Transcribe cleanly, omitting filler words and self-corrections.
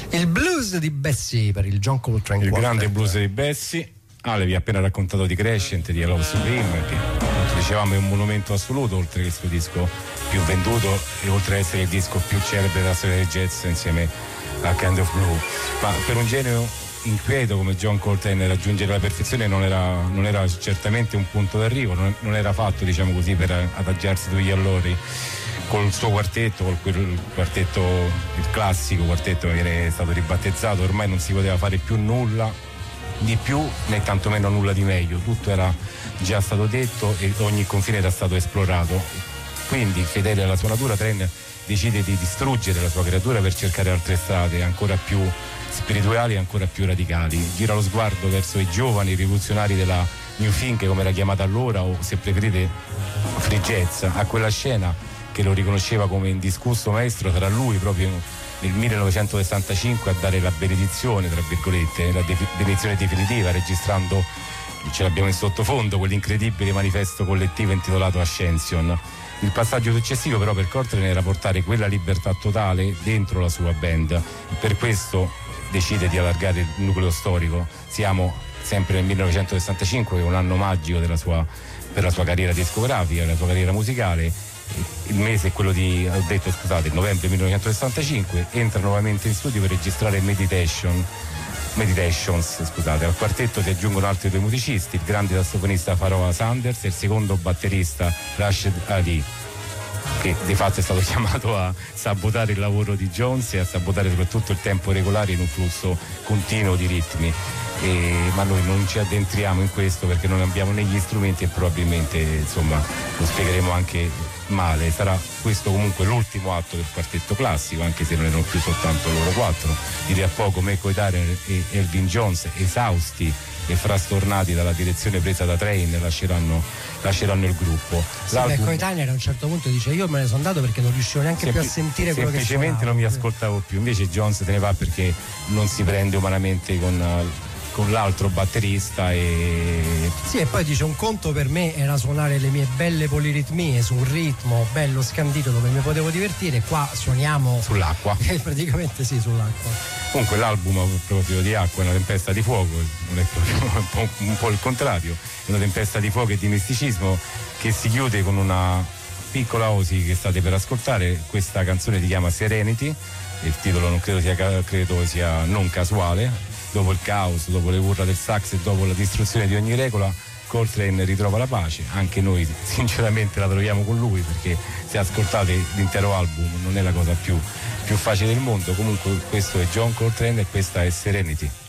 Il blues di Bessie per il John Coltrane il Quartet. grande blues di Bessie. Ale vi ha appena raccontato di Crescent, di Love Supreme, che dicevamo è un monumento assoluto, oltre che il suo disco più venduto e oltre ad essere il disco più celebre della storia del jazz insieme a Kind of Blue. Ma per un genio inquieto come John Coltrane raggiungere la perfezione non era certamente un punto d'arrivo, non era fatto, diciamo così, per adagiarsi sugli allori col suo quartetto, il classico quartetto che era stato ribattezzato. Ormai non si poteva fare più nulla di più né tantomeno nulla di meglio, tutto era già stato detto e ogni confine era stato esplorato. Quindi, fedele alla sua natura, Trent decide di distruggere la sua creatura per cercare altre strade ancora più spirituali e ancora più radicali. Gira lo sguardo verso i giovani rivoluzionari della New Think, come era chiamata allora, o se preferite free jazz, a quella scena che lo riconosceva come indiscusso maestro. Sarà lui proprio nel 1965 a dare la benedizione, tra virgolette, la benedizione definitiva, registrando, ce l'abbiamo in sottofondo, quell'incredibile manifesto collettivo intitolato Ascension. Il passaggio successivo però per Coltrane era portare quella libertà totale dentro la sua band. Per questo decide di allargare il nucleo storico. Siamo sempre nel 1965, che è un anno magico per la sua carriera discografica, la sua carriera musicale. Il mese è quello il novembre 1965, entra nuovamente in studio per registrare Meditations. Al quartetto si aggiungono altri due musicisti, il grande sassofonista Pharoah Sanders e il secondo batterista Rashid Ali, che di fatto è stato chiamato a sabotare il lavoro di Jones e a sabotare soprattutto il tempo regolare in un flusso continuo di ritmi. Ma noi non ci addentriamo in questo perché non abbiamo né gli strumenti e probabilmente, insomma, lo spiegheremo anche male. Sarà questo comunque l'ultimo atto del quartetto classico, anche se non erano più soltanto loro quattro. Di a poco McCoy Tyner e Elvin Jones, esausti e frastornati dalla direzione presa da Train, lasceranno il gruppo. Sì, McCoy Tyner a un certo punto dice: io me ne sono andato perché non riuscivo neanche più a sentire quello che suonavo. Semplicemente non mi ascoltavo più. Invece Jones se ne va perché non si prende umanamente con l'altro batterista e poi dice: un conto per me era suonare le mie belle poliritmie su un ritmo bello scandito dove mi potevo divertire, qua suoniamo sull'acqua. Praticamente sì, sull'acqua. Comunque l'album a proposito di acqua è una tempesta di fuoco, non è proprio un po' il contrario, è una tempesta di fuoco e di misticismo che si chiude con una piccola osi che state per ascoltare. Questa canzone si chiama Serenity, il titolo non credo sia non casuale. Dopo il caos, dopo le urla del sax e dopo la distruzione di ogni regola, Coltrane ritrova la pace. Anche noi sinceramente la troviamo con lui, perché se ascoltate l'intero album non è la cosa più facile del mondo. Comunque questo è John Coltrane e questa è Serenity.